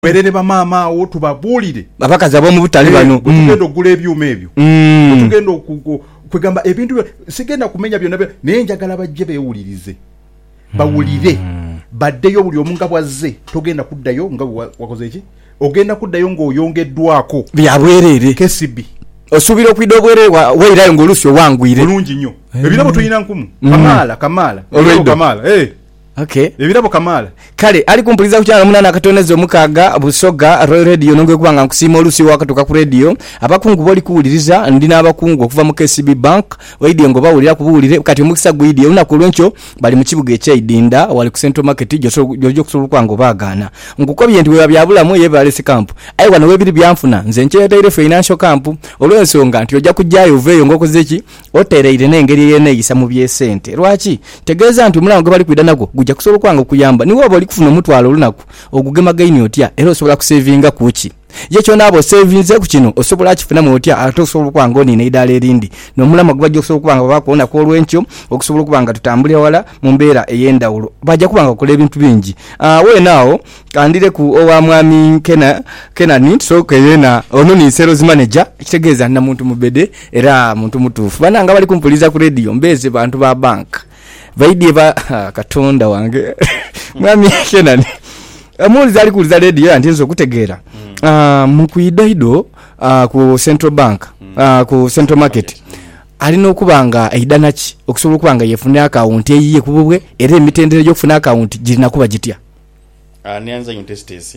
berere ba mama awo tubabulire abakazi abo mu butali bano tugenda ogula ebyuma ebyo tugenda kwegamba ebintu sigenda kumenya byonna naye njagala bajje beewulirize bawulire baddeyo buli omunga bwazze togenda kuddayo nga wakoze iki ogenda kuddayo ng'oyongeddwako byabwerere KCB osubira okwida obwerere weerayo ng'oluusi owangwire bulungi nnyo ebirabo tuyina nkumu kamala Okay. Ebirabo kamala. Kale ali kumpuliza kuchana munana akatoneza omukaga Busoga Royal Radio nongwe kubanga nkusima olusi wakatoka ku radio abakungu boli kuwuliriza ndina abakungu okuva mu KCB Bank waidi ngo bawulira kubuulire kati omukisa gwidi unaku lwencho bali mu kibuga eky'Idinda wali ku Central Market jojo kusuluka ngo bagana ngukobye ndi we byabulamu yebale se camp ai wana webiri byanfuna nze nkyetaire financial camp olwensonga nti ojja kujjayo uveyo ngokozeki otereire n'engeri yene yisa mu byesente lwaki tegeza nti mulango bali kwida nago gujja kusobola kwanga kuyamba niwo bali kufuna omutwalo olunaku ogugema gaini otya era osobola kusavinga kuki yecho nabo savings ku kino osobola kifuna mu otya atosobola kwanga oni ne idale erindi no mulama gubajja okusobola kwanga bakoona ko olwencho okusobola kubanga tutambulira wala mu mbeera eyendawulo bajja kubanga kola ebintu bingi we nawo kandire ku owa mwami Kenani so kayena ono ni sales manager kitegeeza na muntu mubede era muntu mutufu bananga bali kumpuliza ku radio mbeze bantu ba bank vaidi ba katonda wange mwami Kenani amuli zali kuliza radio antinzo kutegera mukuidaido ku Central Bank ku Central Market alina okubanga aidanachi okusobola kubanga yefuna account eyiye kububwe era emitendere yo kufuna account girina kuba gitya nianza testesi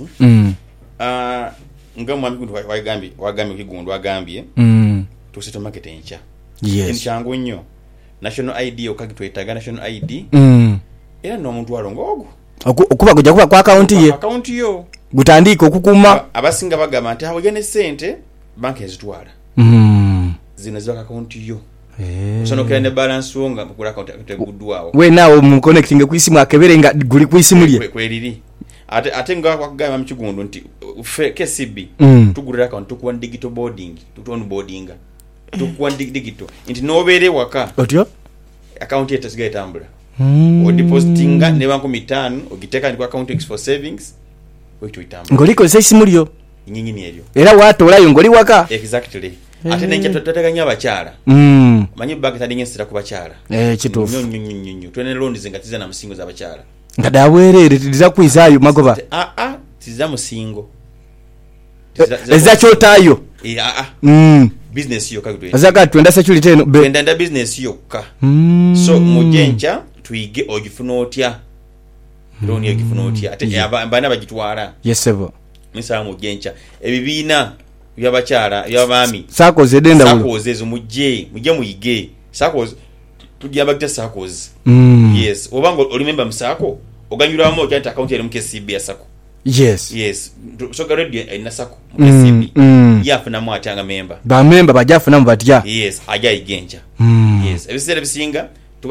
nga mwami kuntu wagambi kigundu agambye to Central Market encha enchangu nnyo national ID okagitwetaga national ID era no muntu alongogo okuba kujja kuba kwa account yo gutandika okukuma abasinga bagamba nti hawegene sente bank ezitwala zino ziba account yo sono kene balance wonga kula account tegudwawo we nawo mu connecting ku isimu akeberenga guli ku isimu lye kweliri ate nga kwakugamba mu kigundu nti KCB tugulira account tukuwa digital boarding tutonu boarding tukuwa digital nti nobere waka otyo account yete sigaye tambula o depositinga ne banko 5 ogiteka ndi kwa account X for savings wetu itambula ngoliko isimu lyo nyinyi ni elyo era watolayo ngoli waka exactly ate nenye tutataganya abakyala manyi bank tadinye sira ku bakyala kitufu nyonyo twene loan zingatiza na musingo za bakyala ngadawerere tiza kwizayo magoba tiza musingo eza chotayo business yo kagwe azaka twenda security eno twenda business yokka so mujencha tuige ogifuna otya loan ogifuna otya ate abana bagitwara yesebo misa mujencha ebibiina byabakyala byabami sakoze denda ulo sakoze ezo mujje muyige sakoze tugiyamba kita sakoze yes obango remember msako oganyura mo kyanta account ya MKCB asako yes so radio ina sako MKCB yafuna mu atanga member ba member bajafuna mu batya yes ajya igenja yes ebisere bisinga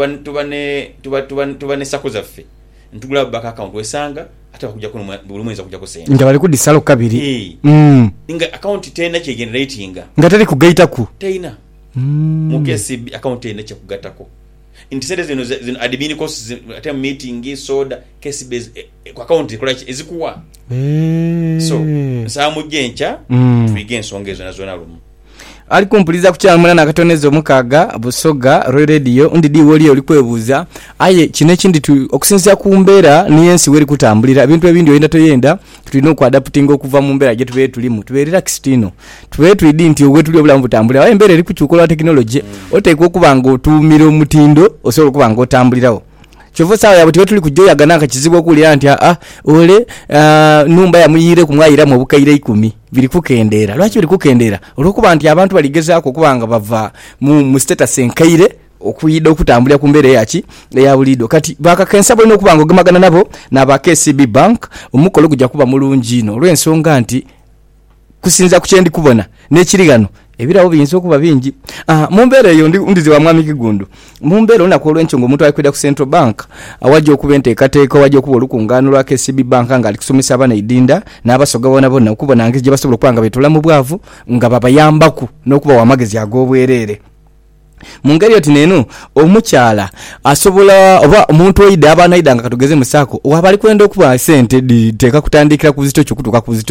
tubane sako zaffe ntugula bank account wesanga ata bakujja kuno buli mwezi akujja kusenda nga bali ku disalo kabiri inga account tena che generating nga tali kugaita ku tena mu KCB account tena che kugatako intisere zino admin costs ate meeting soda KCB kwa account kola ezikuwa so saa mujencha twige ensongezo nazo nalumu ali kumpuliza kuchana mwana akatoneza omukaga Busoga Royal Radio ndidi woli oli kwebuza aye kine kindi okusinzia ku mbeera niyensi weri kutambulira ebintu ebindi oyenda toyenda tulina okuadapting okuva mu mbeera gye tube tulimu tube relax tino tube tuidi nti ogwe tuli obulamu butambulira aye mbeera eri kukyukola technology oteekwa okubanga otuumira omutindo osobola okubanga otambulirawo chovo sawa ya butiwe tuli kujoya ganaka kizibu okulira nti ole numba ya muyire kumwayira mu bukaire 10 bili kukendera lwaki bili kukendera olwokuba nti abantu baligezaako kubanga bava mu status enkaire okuyida okutambulira ku mbeera yaki eya bulido kati bakakensa bino okubanga ogemagana nabo n'aba KCB Bank omukolo gujja kuba mulungi no olw'ensonga nti kusinza ku kyendi kubona n'ekirigano ebirawo biyinza okuba bingi mu mbeera eyo ndizi wa mwami Kigundu mu mbeera onako olw'enkyongo omuntu alikwida ku Central Bank awajja okuba enteekateeka wajja okuba olukungaano lwa KCB Bank nga ali kusomesa abana Idinda n'abasoga bona okubona ngeri gye basobola okubanga betula mu bwavu nga babayambaku n'okuba w'amagezi ag'obwereere mu ngeri oti neno omukyala asobola oba omuntu oyida abaana idanga katugeze musako wabali kwenda okuba sente diteeka kutandikira ku zito kyo kutuka ku zito